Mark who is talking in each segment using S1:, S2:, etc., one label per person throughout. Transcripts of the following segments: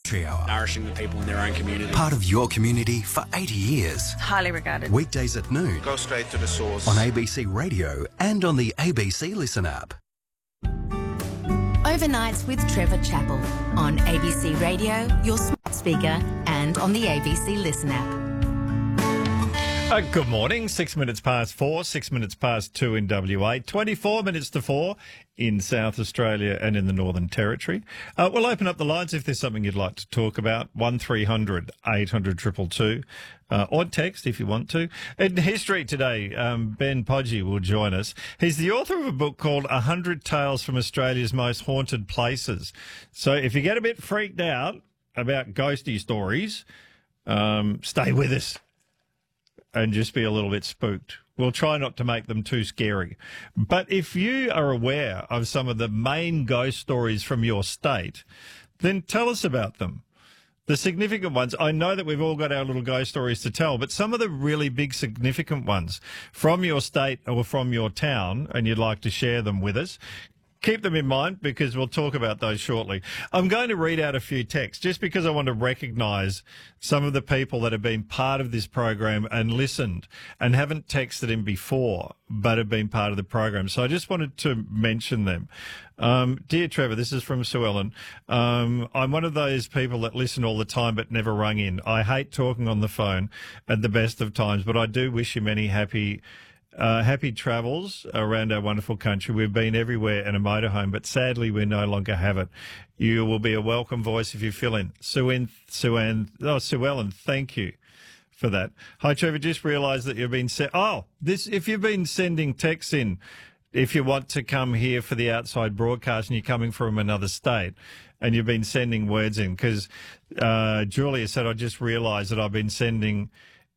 S1: Country Hour.
S2: Nourishing the people in their own community.
S1: Part of your community for 80 years.
S3: Highly regarded.
S1: Weekdays at noon.
S4: Go straight to the source.
S1: On ABC Radio and on the ABC Listen app.
S5: Overnights with Trevor Chappell on ABC Radio, your smart speaker, and on the ABC Listen app.
S6: Good morning. 6 minutes past 4, 6 minutes past 2 in WA, 24 minutes to 4 in South Australia and in the Northern Territory. We'll open up the lines if there's something you'd like to talk about. 1300 800 222 or text if you want to. In history today, Ben Podgy will join us. He's the author of a book called 100 Tales from Australia's Most Haunted Places. So if you get a bit freaked out about ghosty stories, stay with us and just be a little bit spooked. We'll try not to make them too scary. But if you are aware of some of the main ghost stories from your state, then tell us about them. The significant ones, I know that we've all got our little ghost stories to tell, but some of the really big significant ones from your state or from your town, and you'd like to share them with us, keep them in mind because we'll talk about those shortly. I'm going to read out a few texts just because I want to recognise some of the people that have been part of this program and listened and haven't texted in before but have been part of the program. So I just wanted to mention them. Dear Trevor, this is from Sue Ellen. I'm one of those people that listen all the time but never rung in. I hate talking on the phone at the best of times, but I do wish you many happy travels around our wonderful country. We've been everywhere in a motorhome, but sadly we no longer have it. You will be a welcome voice if you fill in. Sue Ellen, thank you for that. Hi, Trevor, just realised that you've been if you've been sending texts in, if you want to come here for the outside broadcast and you're coming from another state and you've been sending words in, because Julia said, I just realised that I've been sending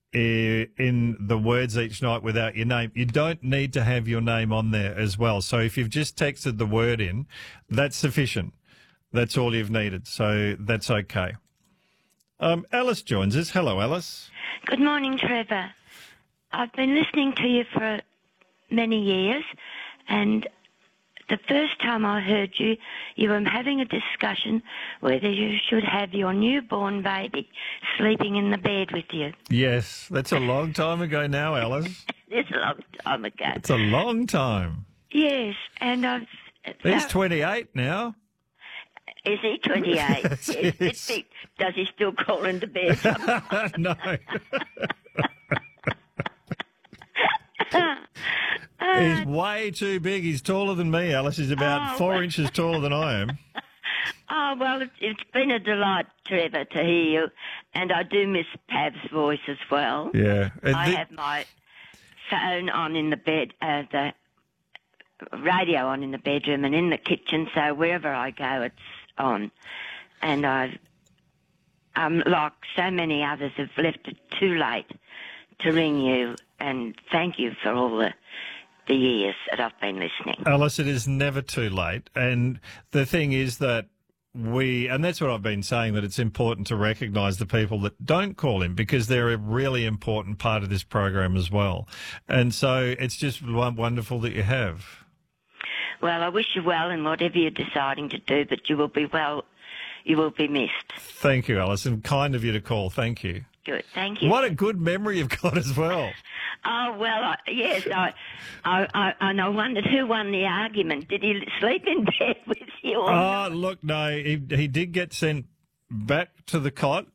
S6: in the words each night without your name. You don't need to have your name on there as well. So if you've just texted the word in, that's sufficient. That's all you've needed. So that's okay. Alice joins us. Hello, Alice.
S7: Good morning, Trevor. I've been listening to you for many years, and the first time I heard you, you were having a discussion whether you should have your newborn baby sleeping in the bed with you.
S6: Yes, that's a long time ago now, Alice.
S7: It's a long time ago.
S6: It's a long time.
S7: Yes, and I've...
S6: He's 28 now.
S7: Is he 28?
S6: Yes.
S7: Does he still crawl into bed?
S6: No. He's way too big. He's taller than me, Alice. He's about 4 inches taller than I am.
S7: Oh, well, it's been a delight, Trevor, to hear you. And I do miss Pav's voice as well.
S6: Yeah.
S7: I have my phone on in the bed, the radio on in the bedroom and in the kitchen, so wherever I go, it's on. And I've, like so many others, have left it too late to ring you. And thank you for all the years that I've been listening.
S6: Alice, it is never too late. And the thing is that and that's what I've been saying, that it's important to recognise the people that don't call in because they're a really important part of this program as well. And so it's just wonderful that you have.
S7: Well, I wish you well in whatever you're deciding to do, but you will be well, you will be missed.
S6: Thank you, Alice, and kind of you to call. Thank you.
S7: Good, thank you.
S6: What a good memory you've got as well.
S7: Oh, well, yes, and I wondered who won the argument. Did he sleep in bed with you?
S6: Oh, look, no, he did get sent back to the cot,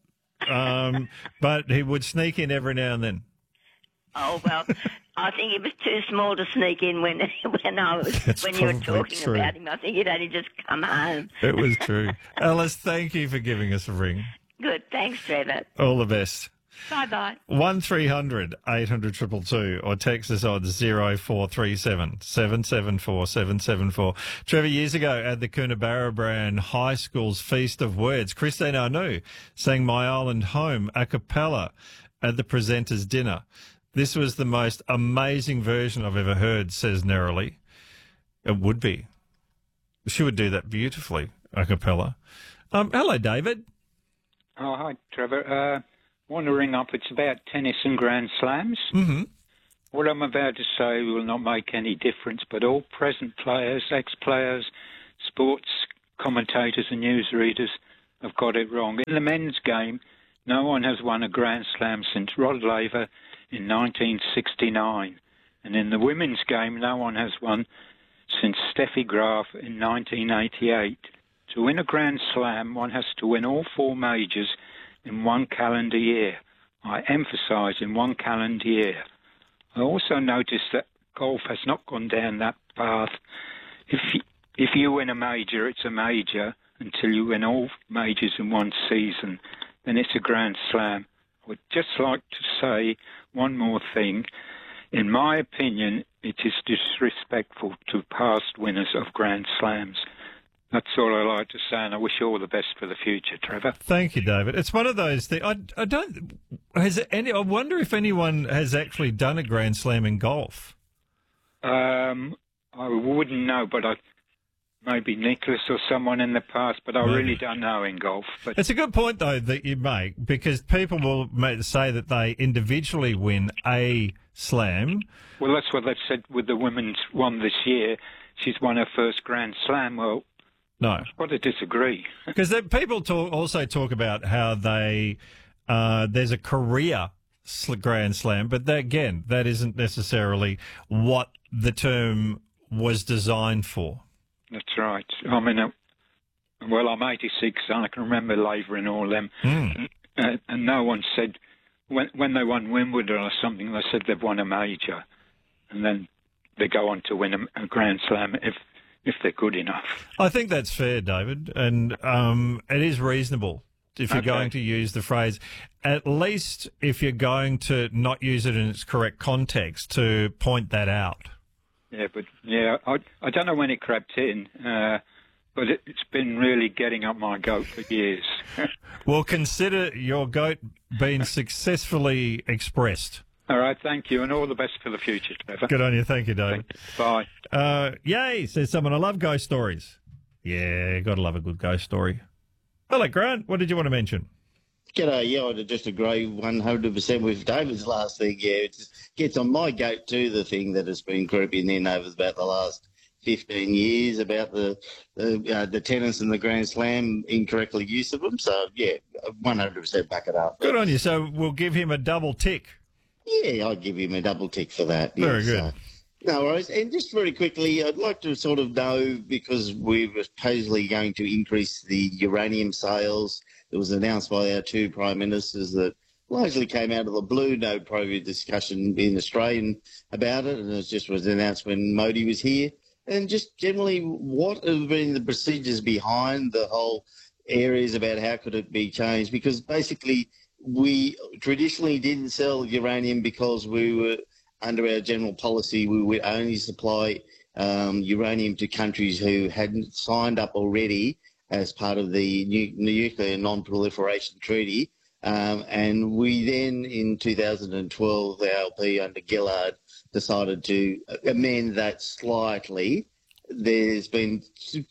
S6: but he would sneak in every now and then.
S7: Oh, well, I think he was too small to sneak in when you were talking about him. I think he'd only just come home.
S6: It was true. Alice, thank you for giving us a ring.
S7: Good, thanks, Trevor.
S6: All the best.
S7: Bye-bye.
S6: 1300 800 222 or text us on 0437 774 774. Trevor, years ago at the Coonabarabran High School's Feast of Words, Christine Arnoux sang My Island Home a cappella at the presenter's dinner. This was the most amazing version I've ever heard, says Nerily. It would be. She would do that beautifully, a cappella. Hello, David.
S8: Oh, hi, Trevor. Want to ring up. It's about tennis and Grand Slams.
S6: Mm-hmm.
S8: What I'm about to say will not make any difference, but all present players, ex-players, sports commentators and newsreaders have got it wrong. In the men's game, no one has won a Grand Slam since Rod Laver in 1969. And in the women's game, no one has won since Steffi Graf in 1988. To win a Grand Slam, one has to win all 4 majors in one calendar year. I emphasise in one calendar year. I also noticed that golf has not gone down that path. If you win a major, it's a major until you win all majors in one season. Then it's a Grand Slam. I would just like to say one more thing. In my opinion, it is disrespectful to past winners of Grand Slams. That's all I like to say, and I wish you all the best for the future, Trevor.
S6: Thank you, David. It's one of those things. I wonder if anyone has actually done a Grand Slam in golf.
S8: I wouldn't know, but maybe Nicholas or someone in the past, but I really don't know in golf. But
S6: it's a good point, though, that you make, because people will say that they individually win a slam.
S8: Well, that's what they've said with the women's one this year. She's won her first Grand Slam. Well,
S6: no.
S8: I've got to disagree.
S6: Because people also talk about how there's a career Grand Slam, but that isn't necessarily what the term was designed for.
S8: That's right. I mean, I'm 86, and I can remember Laver and all them. And no one said, when they won Wimbledon or something, they said they've won a major. And then they go on to win a Grand Slam if they're good enough.
S6: I think that's fair, David, and it is reasonable if you're going to use the phrase, at least if you're going to not use it in its correct context, to point that out.
S8: Yeah, but I don't know when it crept in, but it's been really getting up my goat for years.
S6: Well, consider your goat being successfully expressed.
S8: All right, thank you, and all the best for the future, Trevor.
S6: Good on you. Thank you, David.
S8: Bye.
S6: Yay, says someone. I love ghost stories. Yeah, got to love a good ghost story. Hello, Grant. What did you want to mention?
S3: G'day. Yeah, I just agree 100% with David's last thing. Yeah, it just gets on my goat too, the thing that has been creeping in over about the last 15 years about the tennis and the Grand Slam incorrectly use of them. So, yeah, 100% back it up.
S6: Good on you. So we'll give him a double tick.
S3: Yeah, I'd give him a double tick for that.
S6: Very good.
S3: So, no worries. And just very quickly, I'd like to sort of know, because we're supposedly going to increase the uranium sales. It was announced by our 2 Prime Ministers that largely came out of the blue, no private discussion in Australia about it, and it just was announced when Modi was here. And just generally, what have been the procedures behind the whole areas about how could it be changed? Because basically, we traditionally didn't sell uranium because we were, under our general policy, we would only supply uranium to countries who hadn't signed up already as part of the Nuclear Non-Proliferation Treaty. And we then, in 2012, the ALP under Gillard decided to amend that slightly. There's been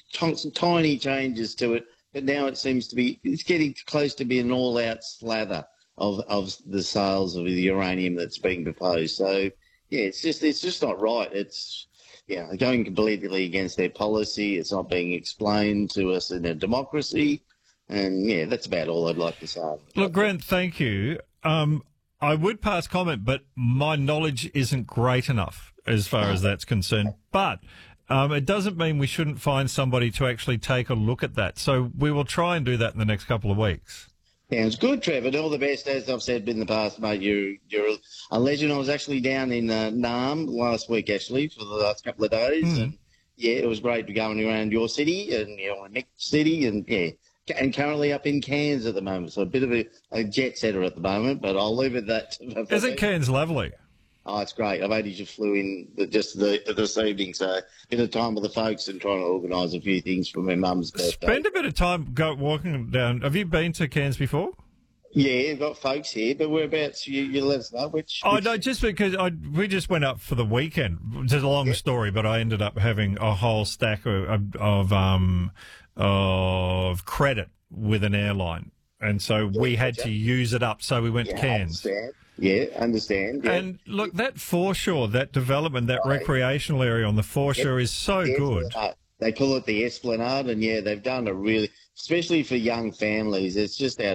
S3: tiny changes to it, but now it seems to be, it's getting close to being an all-out slather of the sales of the uranium that's being proposed. So, yeah, it's just not right. It's going completely against their policy. It's not being explained to us in a democracy. And, yeah, that's about all I'd like to say.
S6: Look, Grant, thank you. I would pass comment, but my knowledge isn't great enough as far as that's concerned. But it doesn't mean we shouldn't find somebody to actually take a look at that. So we will try and do that in the next couple of weeks.
S3: Sounds good, Trevor. And all the best. As I've said in the past, mate, you're a legend. I was actually down in Naarm last week, actually, for the last couple of days. And, yeah, it was great going around your city and, next city and, yeah. And currently up in Cairns at the moment. So a bit of a jet setter at the moment, but I'll leave it that.
S6: Isn't Cairns lovely?
S3: Oh, it's great. I've only just flew in this evening, so a bit of time with the folks and trying to organise a few things for my mum's birthday.
S6: Spend a bit of time walking down. Have you been to Cairns before?
S3: Yeah, I've got folks here, but whereabouts? You let us know which.
S6: Oh, no, just because we just went up for the weekend. It's a long story, but I ended up having a whole stack of credit with an airline, and so we had to use it up. So we went to Cairns.
S3: Understand. Yeah.
S6: And look, that foreshore, that development, that recreational area on the foreshore is so good.
S3: They call it the Esplanade, and they've done a really especially for young families. It's just out